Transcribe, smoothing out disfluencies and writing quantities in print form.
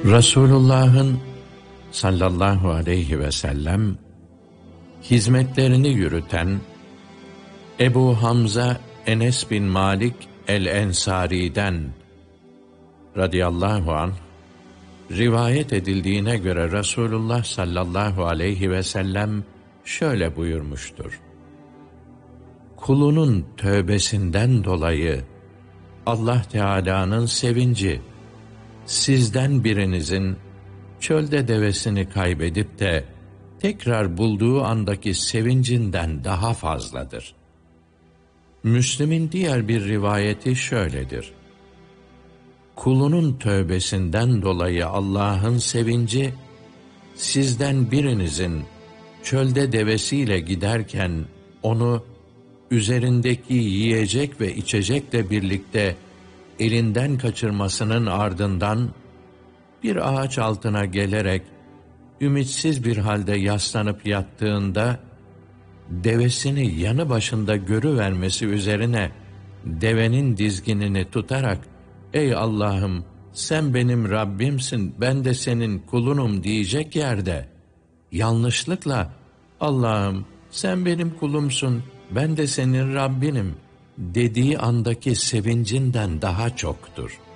Resulullah'ın sallallahu aleyhi ve sellem hizmetlerini yürüten Ebu Hamza Enes bin Malik el-Ensari'den radıyallahu anh rivayet edildiğine göre Resulullah sallallahu aleyhi ve sellem şöyle buyurmuştur: kulunun tövbesinden dolayı Allah Teala'nın sevinci, sizden birinizin çölde devesini kaybedip de tekrar bulduğu andaki sevincinden daha fazladır. Müslim'in diğer bir rivayeti şöyledir: kulunun tövbesinden dolayı Allah'ın sevinci, sizden birinizin çölde devesiyle giderken onu üzerindeki yiyecek ve içecekle birlikte elinden kaçırmasının ardından bir ağaç altına gelerek ümitsiz bir halde yaslanıp yattığında devesini yanı başında görüvermesi üzerine devenin dizginini tutarak "Ey Allah'ım, sen benim Rabbimsin, ben de senin kulunum" diyecek yerde yanlışlıkla "Allah'ım, sen benim kulumsun, ben de senin Rabbinim" dediği andaki sevincinden daha çoktur.